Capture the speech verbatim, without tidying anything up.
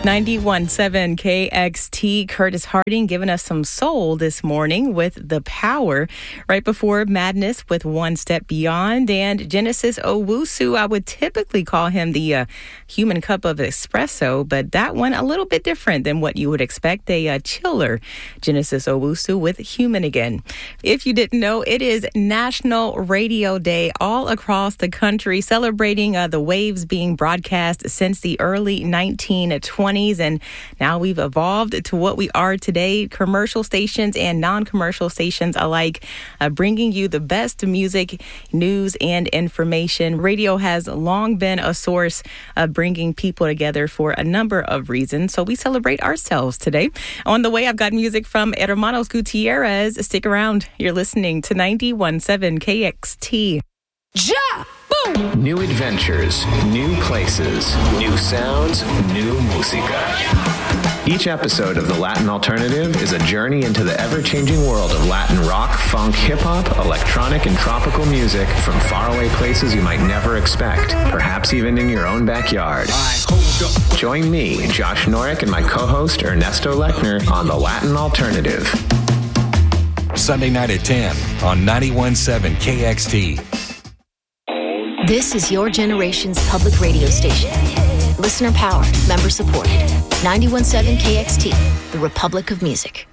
ninety-one point seven K X T, Curtis Harding giving us some soul this morning with The Power. Right before Madness with One Step Beyond, and Genesis Owusu. I would typically call him the uh, human cup of espresso, but that one a little bit different than what you would expect. A uh, chiller Genesis Owusu with Human Again. If you didn't know, it is National Radio Day all across the country, celebrating uh, the waves being broadcast since the early nineteen twenties. And now we've evolved to what we are today, commercial stations and non-commercial stations alike, uh, bringing you the best music, news, and information. Radio has long been a source of bringing people together for a number of reasons, so we celebrate ourselves today. On the way, I've got music from Hermanos Gutierrez. Stick around. You're listening to ninety-one point seven K X T. Ja! Boom! New adventures, new places, new sounds, new música. Each episode of The Latin Alternative is a journey into the ever-changing world of Latin rock, funk, hip-hop, electronic, and tropical music from faraway places you might never expect, perhaps even in your own backyard. Join me, Josh Norick, and my co-host Ernesto Lechner on The Latin Alternative. Sunday night at ten on ninety-one point seven K X T. This is your generation's public radio station. Listener powered, member supported. ninety-one point seven K X T, the Republic of Music.